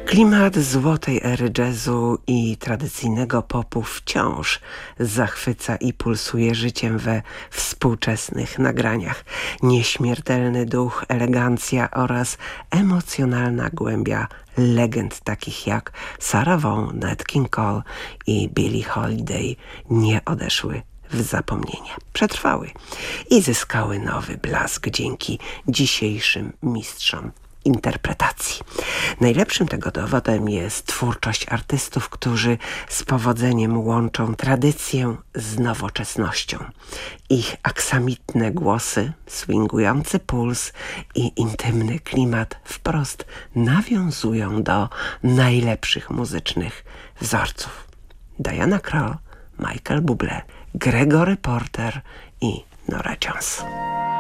Klimat złotej ery jazzu i tradycyjnego popu wciąż zachwyca i pulsuje życiem we współczesnych nagraniach. Nieśmiertelny duch, elegancja oraz emocjonalna głębia legend takich jak Sarah Vaughan, Nat King Cole i Billie Holiday nie odeszły w zapomnienie. Przetrwały i zyskały nowy blask dzięki dzisiejszym mistrzom interpretacji. Najlepszym tego dowodem jest twórczość artystów, którzy z powodzeniem łączą tradycję z nowoczesnością. Ich aksamitne głosy, swingujący puls i intymny klimat wprost nawiązują do najlepszych muzycznych wzorców. Diana Krall, Michael Bublé, Gregory Porter i Norah Jones.